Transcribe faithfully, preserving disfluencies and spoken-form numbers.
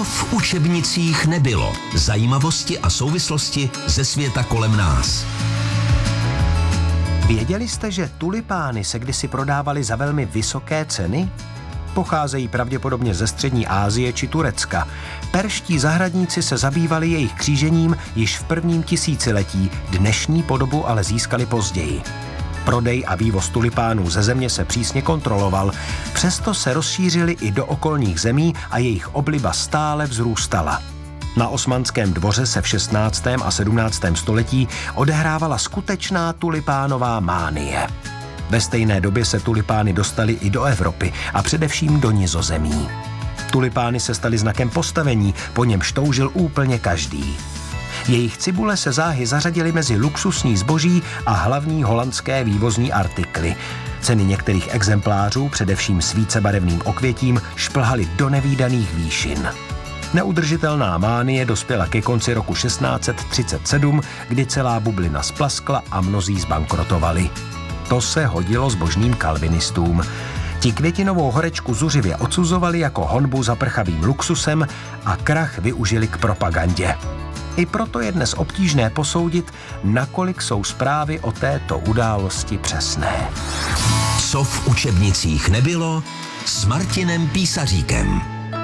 v učebnicích nebylo. Zajímavosti a souvislosti ze světa kolem nás. Věděli jste, že tulipány se kdysi prodávaly za velmi vysoké ceny? Pocházejí pravděpodobně ze střední Asie či Turecka. Perští zahradníci se zabývali jejich křížením již v prvním tisíciletí, dnešní podobu ale získali později. Prodej a vývoz tulipánů ze země se přísně kontroloval, přesto se rozšířili i do okolních zemí a jejich obliba stále vzrůstala. Na osmanském dvoře se v šestnáctém a sedmnáctém století odehrávala skutečná tulipánová mánie. Ve stejné době se tulipány dostaly i do Evropy a především do Nizozemí. Tulipány se staly znakem postavení, po němž toužil úplně každý. Jejich cibule se záhy zařadily mezi luxusní zboží a hlavní holandské vývozní artikly. Ceny některých exemplářů, především s vícebarevným okvětím, šplhaly do nevídaných výšin. Neudržitelná mánie dospěla ke konci roku šestnáct set třicet sedm, kdy celá bublina splaskla a mnozí zbankrotovali. To se hodilo zbožným kalvinistům. Ti květinovou horečku zuřivě odsuzovali jako honbu za prchavým luxusem a krach využili k propagandě. I proto je dnes obtížné posoudit, nakolik jsou zprávy o této události přesné. Co v učebnicích nebylo s Martinem Písaříkem.